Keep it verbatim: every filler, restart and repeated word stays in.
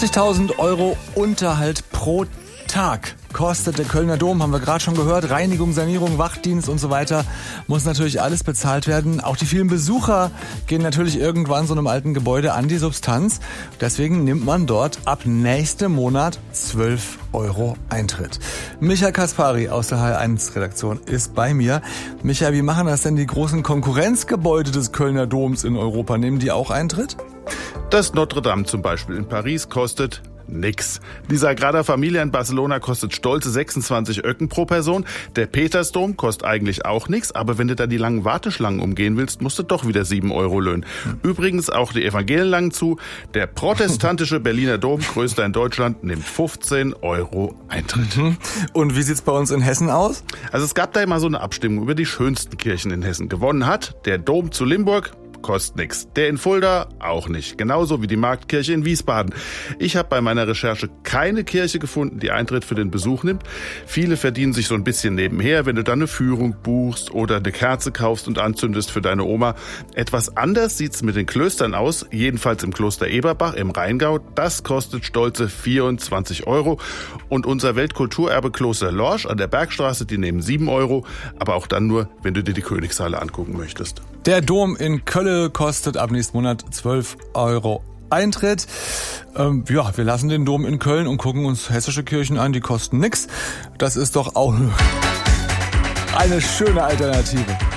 fünfzigtausend Euro Unterhalt pro Tag kostet der Kölner Dom, haben wir gerade schon gehört. Reinigung, Sanierung, Wachdienst und so weiter. Muss natürlich alles bezahlt werden. Auch die vielen Besucher gehen natürlich irgendwann so einem alten Gebäude an die Substanz. Deswegen nimmt man dort ab nächstem Monat zwölf Euro Eintritt. Micha Kaspari aus der H L eins Redaktion ist bei mir. Micha, wie machen das denn die großen Konkurrenzgebäude des Kölner Doms in Europa? Nehmen die auch Eintritt? Das Notre Dame zum Beispiel in Paris kostet nix. Die Sagrada Familia in Barcelona kostet stolze sechsundzwanzig Öcken pro Person. Der Petersdom kostet eigentlich auch nix, aber wenn du da die langen Warteschlangen umgehen willst, musst du doch wieder sieben Euro löhnen. Übrigens auch die Evangelienlangen zu. Der protestantische Berliner Dom, größter in Deutschland, nimmt fünfzehn Euro Eintritt. Und wie sieht's bei uns in Hessen aus? Also es gab da immer so eine Abstimmung über die schönsten Kirchen in Hessen. Gewonnen hat der Dom zu Limburg. Kostet nix. Der in Fulda auch nicht. Genauso wie die Marktkirche in Wiesbaden. Ich habe bei meiner Recherche keine Kirche gefunden, die Eintritt für den Besuch nimmt. Viele verdienen sich so ein bisschen nebenher, wenn du dann eine Führung buchst oder eine Kerze kaufst und anzündest für deine Oma. Etwas anders sieht's mit den Klöstern aus, jedenfalls im Kloster Eberbach im Rheingau. Das kostet stolze vierundzwanzig Euro. Und unser Weltkulturerbe Kloster Lorsch an der Bergstraße, die nehmen sieben Euro. Aber auch dann nur, wenn du dir die Königshalle angucken möchtest. Der Dom in Köln kostet ab nächsten Monat zwölf Euro Eintritt. Ähm, ja, wir lassen den Dom in Köln und gucken uns hessische Kirchen an, die kosten nix. Das ist doch auch eine schöne Alternative.